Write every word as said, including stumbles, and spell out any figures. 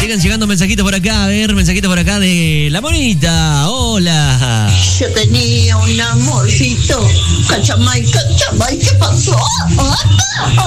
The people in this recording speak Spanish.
Sigan llegando mensajitos por acá, a ver, mensajitos por acá de La Monita. Hola. Yo tenía un amorcito. Cachamay, cachamay, ¿qué pasó?